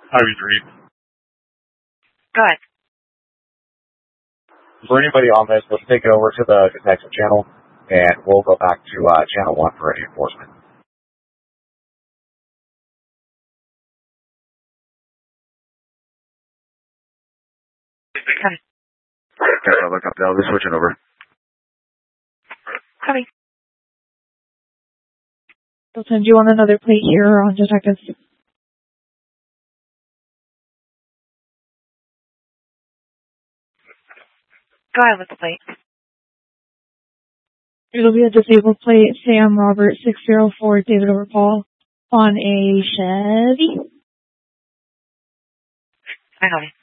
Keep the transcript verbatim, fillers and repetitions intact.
How are you doing? Good. For anybody on this, let's take it over to the detective channel, and we'll go back to uh, channel one for any enforcement. Okay. Okay, I'll look up now. We're switching over. Copy. Hilton, do you want another plate here on detectives? Go ahead with the plate. It'll be a disabled plate, Sam Robert six zero four David over Paul on a Chevy. I got it.